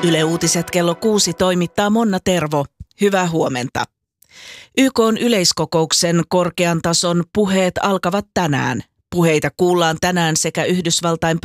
Yle Uutiset kello 6 toimittaa Monna Tervo. Hyvää huomenta. YK:n yleiskokouksen korkean tason puheet alkavat tänään. Puheita kuullaan tänään sekä Yhdysvaltain